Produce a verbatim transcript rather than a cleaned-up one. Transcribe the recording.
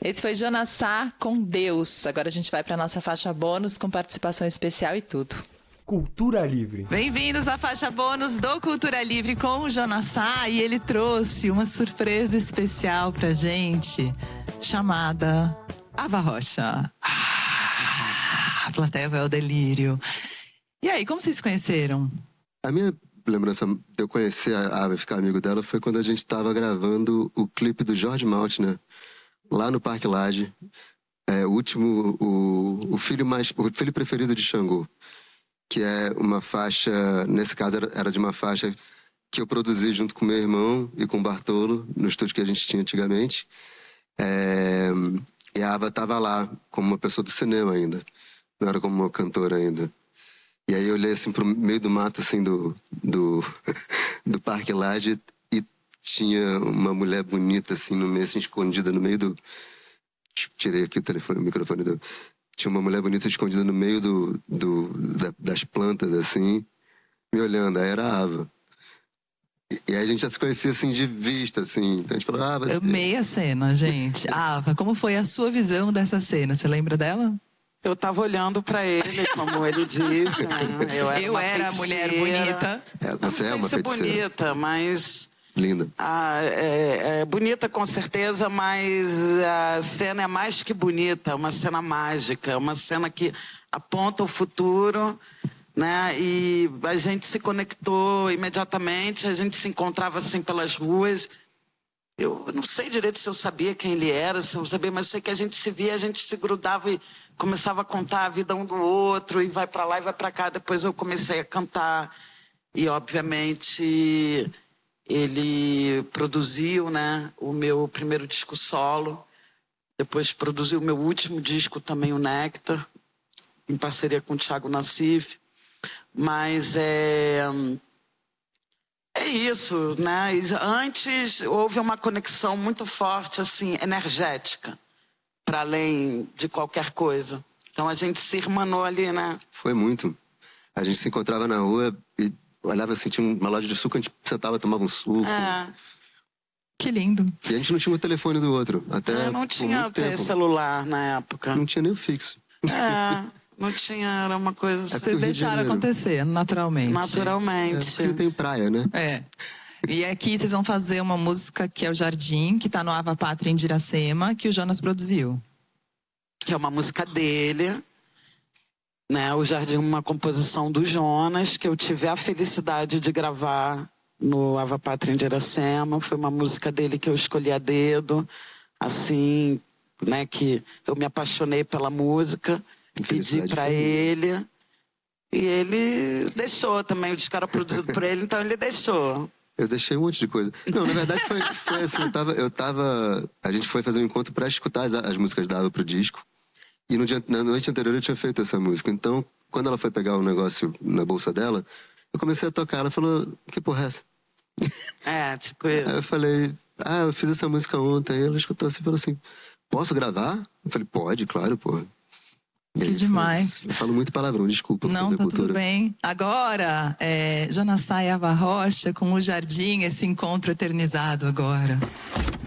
Esse foi Jonas Sá com Deus. Agora a gente vai para nossa faixa bônus com participação especial e tudo. Cultura Livre. Bem-vindos à faixa bônus do Cultura Livre com o Jonas Sá, e ele trouxe uma surpresa especial pra gente, chamada Ava Rocha. Ah, a plateia vai ao delírio. E aí, como vocês se conheceram? A minha lembrança de eu conhecer a Ava e ficar amigo dela foi quando a gente estava gravando o clipe do Jorge Maltner, lá no Parque Lage. É, o último, o, o filho mais, o filho preferido de Xangô. Que é uma faixa, nesse caso era, era de uma faixa que eu produzi junto com meu irmão e com o Bartolo, no estúdio que a gente tinha antigamente. É, e a Ava estava lá, como uma pessoa do cinema ainda, não era como uma cantora ainda. E aí eu olhei assim pro meio do mato, assim, do, do, do Parque Lage, e tinha uma mulher bonita, assim, no meio, assim, escondida no meio do... Tirei aqui o telefone, o microfone do... Tinha uma mulher bonita escondida no meio do, do, da, das plantas, assim, me olhando. Aí era a Ava. E, e aí a gente já se conhecia, assim, de vista, assim. Então a gente falou, ah, vai ser... Eu amei a cena, gente. Ava, como foi a sua visão dessa cena? Você lembra dela? Eu tava olhando pra ele, como ele disse, né? Eu era, Eu era a mulher bonita. É, você é uma feiticeira. feiticeira. bonita, mas... Linda. Ah, é, é bonita com certeza, mas a cena é mais que bonita, é uma cena mágica, é uma cena que aponta o futuro, né? E a gente se conectou imediatamente, a gente se encontrava assim pelas ruas. Eu não sei direito se eu sabia quem ele era, se eu sabia, mas eu sei que a gente se via, a gente se grudava e começava a contar a vida um do outro, e vai para lá e vai para cá. Depois eu comecei a cantar e, obviamente... Ele produziu, né, o meu primeiro disco solo, depois produziu o meu último disco também, o Néctar, em parceria com o Thiago Nassif. Mas é, é isso, né? Antes houve uma conexão muito forte, assim, energética, para além de qualquer coisa. Então a gente se irmanou ali, né? Foi muito. A gente se encontrava na rua e olhava assim, tinha uma loja de suco, a gente sentava, tomava um suco. É. Que lindo. E a gente não tinha o telefone do outro, até Eu não tinha muito tempo. celular na época. Não tinha nem o fixo. É, não tinha, era uma coisa assim. Vocês deixaram acontecer, naturalmente. Naturalmente. É, porque tem praia, né? É. E aqui vocês vão fazer uma música que é o Jardim, que tá no Ava Pátria em Iracema, que o Jonas produziu. Que é uma música dele. Né, o Jardim é uma composição do Jonas, que eu tive a felicidade de gravar no Ava Pátria em Iracema. Foi uma música dele que eu escolhi a dedo, assim, né, que eu me apaixonei pela música, pedi para ele, e ele deixou também, o disco era produzido por ele, então ele deixou. Eu deixei um monte de coisa. Não, na verdade foi, foi assim, eu tava, eu tava... A gente foi fazer um encontro para escutar as, as músicas da Ava pro disco. E no dia, na noite anterior eu tinha feito essa música. Então, quando ela foi pegar o negócio na bolsa dela, eu comecei a tocar. Ela falou, que porra é essa? É, tipo isso. Aí eu falei, ah, eu fiz essa música ontem. Aí ela escutou assim e falou assim, posso gravar? Eu falei, pode, claro, porra. Que demais. Foi, eu falo muito palavrão, desculpa. Não, tá cultura. tudo bem. Agora, é, Jonas Sá e Ava Rocha com o Jardim, esse encontro eternizado agora.